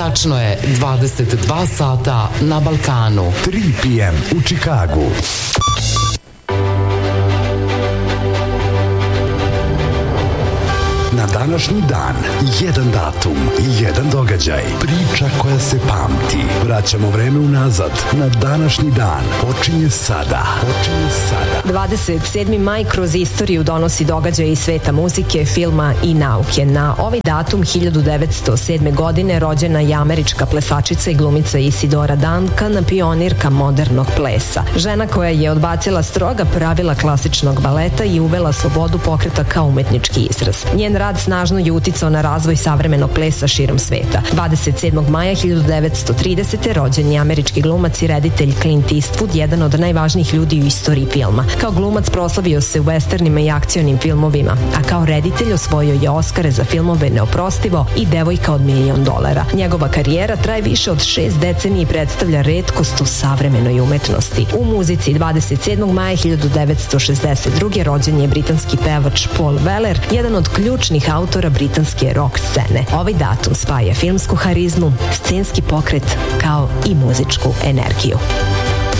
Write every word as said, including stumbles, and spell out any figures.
Tačno je dvadeset dva sata na Balkanu. tri p m u Čikagu. Na današnji dan, jedan datum, jedan događaj, priča koja se pamti. Vraćamo vreme unazad, na današnji dan. Počinje sada. Počinje sada. dvadeset sedmi maj kroz istoriju donosi događaje iz sveta muzike, filma i nauke. Na ovaj datum hiljadu devetsto sedme. godine rođena je američka plesačica i glumica Isidora Duncan, pionirka modernog plesa. Žena koja je odbacila stroga pravila klasičnog baleta i uvela slobodu pokreta kao umetnički izraz. Njen rad snažno je uticao na razvoj savremenog plesa širom sveta. dvadeset sedmog maja hiljadu devetsto tridesete. rođen je američki glumac i reditelj Clint Eastwood, jedan od najvažnijih ljudi u istoriji filma. Kao glumac proslavio se u westernima i akcionim filmovima, a kao reditelj osvojio je Oskare za filmove Neoprostivo i Devojka od milion dolara. Njegova karijera traje više od šest decenija i predstavlja retkost u savremenoj umetnosti. U muzici dvadeset sedmog maja hiljadu devetsto šezdeset druge. rođen je britanski pevač Paul Weller, jedan od ključnih autora britanske rock scene. Ovaj datum spaja filmsku harizmu, scenski pokret kao i muzičku energiju.